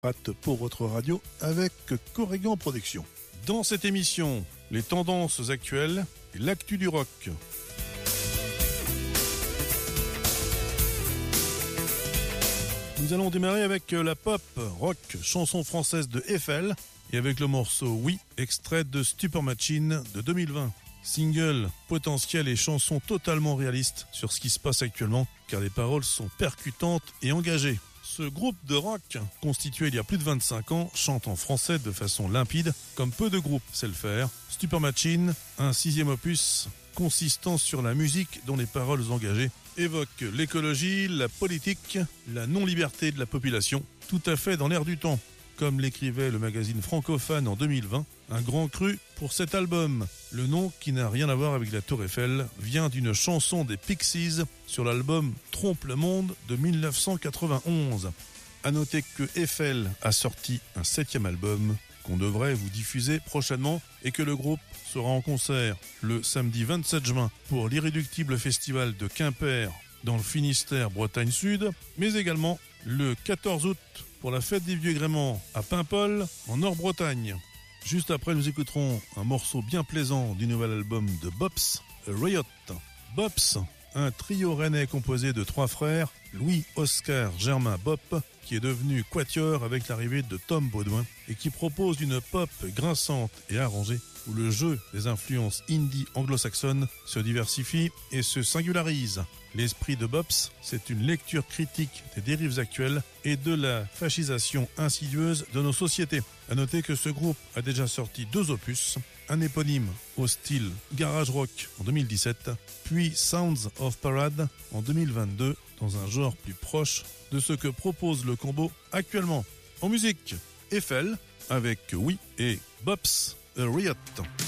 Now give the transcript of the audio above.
Pat pour votre radio avec Corrigan Production. Dans cette émission, les tendances actuelles et l'actu du rock. Nous allons démarrer avec la pop rock, chanson française de Eiffel, et avec le morceau Oui, extrait de Stupor Machine de 2020. Single potentiel et chanson totalement réaliste sur ce qui se passe actuellement, car les paroles sont percutantes et engagées. Ce groupe de rock, constitué il y a plus de 25 ans, chante en français de façon limpide, comme peu de groupes sait le faire. Stupor Machine, un 6e opus consistant sur la musique dont les paroles engagées évoquent l'écologie, la politique, la non-liberté de la population, tout à fait dans l'air du temps. Comme l'écrivait le magazine Francophone en 2020, un grand cru pour cet album. Le nom, qui n'a rien à voir avec la Tour Eiffel, vient d'une chanson des Pixies sur l'album Trompe le Monde de 1991. À noter que Eiffel a sorti un 7e album qu'on devrait vous diffuser prochainement et que le groupe sera en concert le samedi 27 juin pour l'Irréductible Festival de Quimper dans le Finistère, Bretagne Sud, mais également le 14 août pour la fête des Vieux Gréments à Paimpol, en Nord-Bretagne. Juste après, nous écouterons un morceau bien plaisant du nouvel album de Bops, A Riot. Bops, un trio rennais composé de 3 frères, Louis, Oscar, Germain, Bop, qui est devenu quatuor avec l'arrivée de Tom Baudouin et qui propose une pop grinçante et arrangée où le jeu des influences indie anglo-saxonnes se diversifie et se singularise. L'esprit de Bops, c'est une lecture critique des dérives actuelles et de la fascisation insidieuse de nos sociétés. À noter que ce groupe a déjà sorti 2 opus, un éponyme au style garage rock en 2017, puis Sounds of Parade en 2022, dans un genre plus proche de ce que propose le combo actuellement. En musique, Eiffel avec Oui et Bops, A Riot.